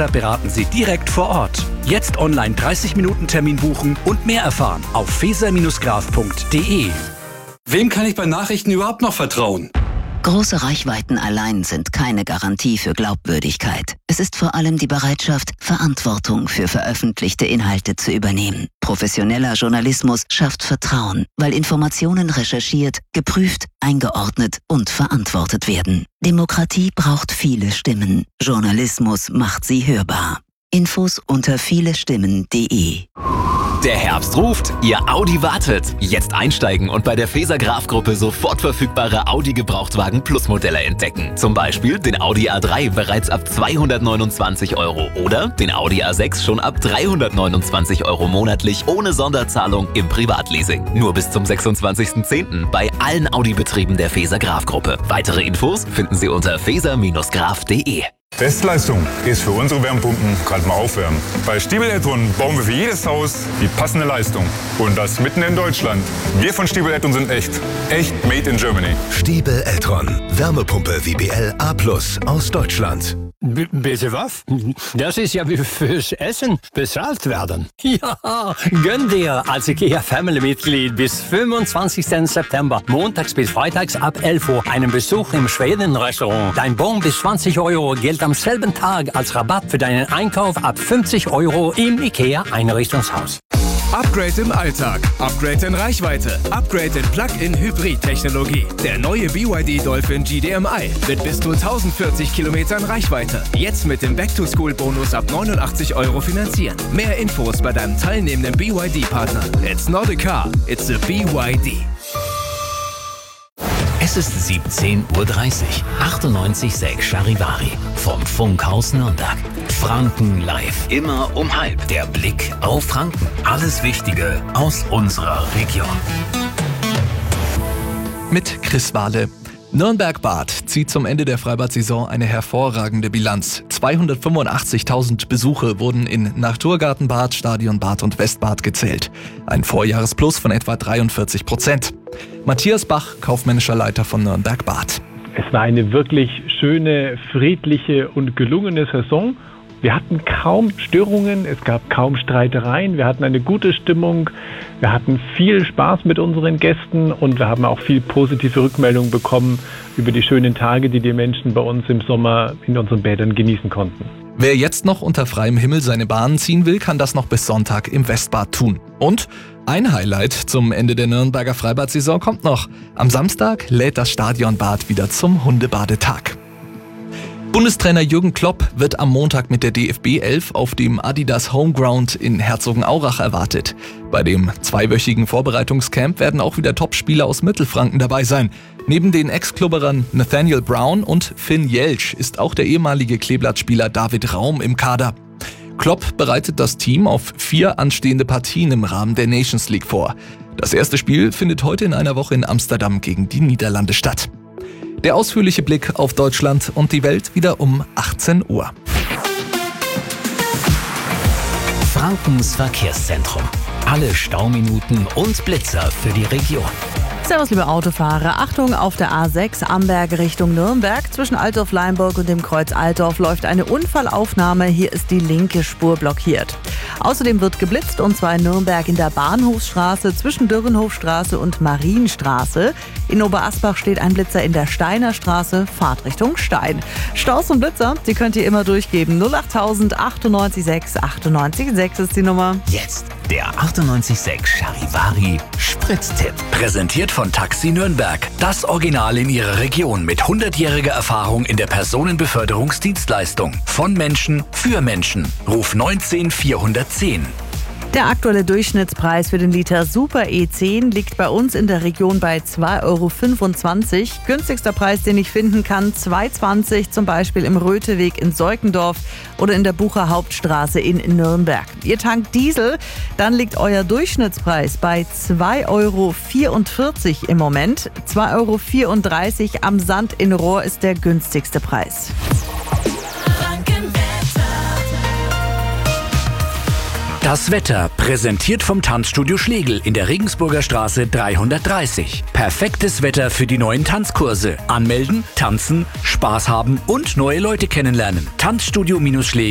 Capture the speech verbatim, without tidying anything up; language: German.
beraten Sie direkt vor Ort. Jetzt online dreißig Minuten Termin buchen und mehr erfahren auf feser graf punkt de. Wem kann ich bei Nachrichten überhaupt noch vertrauen? Große Reichweiten allein sind keine Garantie für Glaubwürdigkeit. Es ist vor allem die Bereitschaft, Verantwortung für veröffentlichte Inhalte zu übernehmen. Professioneller Journalismus schafft Vertrauen, weil Informationen recherchiert, geprüft, eingeordnet und verantwortet werden. Demokratie braucht viele Stimmen. Journalismus macht sie hörbar. Infos unter vielestimmen punkt de. Der Herbst ruft, Ihr Audi wartet. Jetzt einsteigen und bei der Feser Graf Gruppe sofort verfügbare Audi Gebrauchtwagen Plus Modelle entdecken. Zum Beispiel den Audi A drei bereits ab zweihundertneunundzwanzig Euro oder den Audi A sechs schon ab dreihundertneunundzwanzig Euro monatlich ohne Sonderzahlung im Privatleasing. Nur bis zum sechsundzwanzigsten zehnten bei allen Audi-Betrieben der Feser Graf Gruppe. Weitere Infos finden Sie unter feser graf punkt de. Bestleistung ist für unsere Wärmepumpen gerade mal aufwärmen. Bei Stiebel Eltron bauen wir für jedes Haus die passende Leistung. Und das mitten in Deutschland. Wir von Stiebel Eltron sind echt. Echt made in Germany. Stiebel Eltron. Wärmepumpe W B L A plus aus Deutschland. B- bitte was? Das ist ja wie fürs Essen bezahlt werden. Ja, gönn dir als IKEA Family-Mitglied bis fünfundzwanzigsten September, montags bis freitags ab elf Uhr, einen Besuch im Schweden-Restaurant. Dein Bon bis zwanzig Euro gilt am selben Tag als Rabatt für deinen Einkauf ab fünfzig Euro im IKEA-Einrichtungshaus. Upgrade im Alltag, Upgrade in Reichweite, Upgrade in Plug-in-Hybrid-Technologie. Der neue B Y D Dolphin G D M I mit bis zu tausendvierzig Kilometern Reichweite. Jetzt mit dem Back-to-School-Bonus ab neunundachtzig Euro finanzieren. Mehr Infos bei deinem teilnehmenden B Y D-Partner. It's not a car, it's a B Y D. Es ist siebzehn Uhr dreißig. achtundneunzig Komma sechs Charivari. Vom Funkhaus Nürnberg. Franken live. Immer um halb. Der Blick auf Franken. Alles Wichtige aus unserer Region. Mit Chris Wahle. Nürnberg-Bad zieht zum Ende der Freibad-Saison eine hervorragende Bilanz. zweihundertfünfundachtzigtausend Besuche wurden in Naturgartenbad, Stadionbad und Westbad gezählt. Ein Vorjahresplus von etwa dreiundvierzig Prozent. Matthias Bach, kaufmännischer Leiter von Nürnberg-Bad. Es war eine wirklich schöne, friedliche und gelungene Saison. Wir hatten kaum Störungen, es gab kaum Streitereien, wir hatten eine gute Stimmung, wir hatten viel Spaß mit unseren Gästen und wir haben auch viel positive Rückmeldungen bekommen über die schönen Tage, die die Menschen bei uns im Sommer in unseren Bädern genießen konnten. Wer jetzt noch unter freiem Himmel seine Bahnen ziehen will, kann das noch bis Sonntag im Westbad tun. Und ein Highlight zum Ende der Nürnberger Freibad-Saison kommt noch. Am Samstag lädt das Stadionbad wieder zum Hundebadetag. Bundestrainer Jürgen Klopp wird am Montag mit der D F B elf auf dem Adidas Homeground in Herzogenaurach erwartet. Bei dem zweiwöchigen Vorbereitungscamp werden auch wieder Topspieler aus Mittelfranken dabei sein. Neben den Ex-Klubberern Nathaniel Brown und Finn Jelsch ist auch der ehemalige Kleeblattspieler David Raum im Kader. Klopp bereitet das Team auf vier anstehende Partien im Rahmen der Nations League vor. Das erste Spiel findet heute in einer Woche in Amsterdam gegen die Niederlande statt. Der ausführliche Blick auf Deutschland und die Welt wieder um achtzehn Uhr. Frankens Verkehrszentrum. Alle Stauminuten und Blitzer für die Region. Servus, liebe Autofahrer. Achtung, auf der A sechs Amberg Richtung Nürnberg. Zwischen Altdorf-Leinburg und dem Kreuz Altdorf läuft eine Unfallaufnahme. Hier ist die linke Spur blockiert. Außerdem wird geblitzt, und zwar in Nürnberg in der Bahnhofsstraße zwischen Dürrenhofstraße und Marienstraße. In Oberasbach steht ein Blitzer in der Steiner Straße, Fahrtrichtung Stein. Staus und Blitzer, die könnt ihr immer durchgeben. null acht null achtundneunzig sechs achtundneunzig sechs ist die Nummer. Jetzt der achtundneunzig Komma sechs Charivari Spritztipp. Präsentiert von Taxi Nürnberg. Das Original in ihrer Region mit hundertjähriger Erfahrung in der Personenbeförderungsdienstleistung. Von Menschen für Menschen. Ruf neunzehn vierhundertzehn. Der aktuelle Durchschnittspreis für den Liter Super E zehn liegt bei uns in der Region bei zwei Euro fünfundzwanzig. Günstigster Preis, den ich finden kann, zwei Euro zwanzig, zum Beispiel im Röteweg in Seukendorf oder in der Bucher Hauptstraße in Nürnberg. Ihr tankt Diesel, dann liegt euer Durchschnittspreis bei zwei Euro vierundvierzig im Moment. zwei Euro vierunddreißig am Sand in Rohr ist der günstigste Preis. Das Wetter, präsentiert vom Tanzstudio Schlegel in der Regensburger Straße dreihundertdreißig. Perfektes Wetter für die neuen Tanzkurse. Anmelden, tanzen, Spaß haben und neue Leute kennenlernen. Tanzstudio-Schlegel